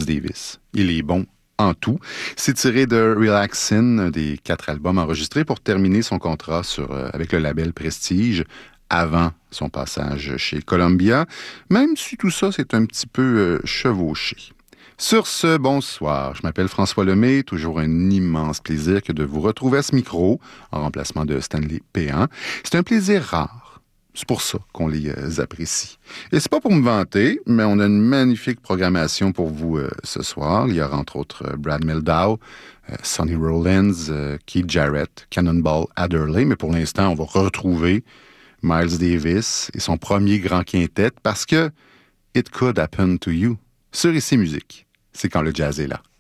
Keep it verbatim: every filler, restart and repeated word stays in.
Davis. Il est bon en tout. C'est tiré de Relaxin', un des quatre albums enregistrés pour terminer son contrat sur, euh, avec le label Prestige avant son passage chez Columbia, même si tout ça, c'est un petit peu euh, chevauché. Sur ce, bonsoir. Je m'appelle François Lemay. Toujours un immense plaisir que de vous retrouver à ce micro, en remplacement de Stanley Péan. C'est un plaisir rare. C'est pour ça qu'on les euh, apprécie. Et c'est pas pour me vanter, mais on a une magnifique programmation pour vous euh, ce soir. Il y aura entre autres euh, Brad Mehldau, euh, Sonny Rollins, euh, Keith Jarrett, Cannonball Adderley. Mais pour l'instant, on va retrouver Miles Davis et son premier grand quintet parce que It Could Happen to You sur Ici Musique. C'est quand le jazz est là.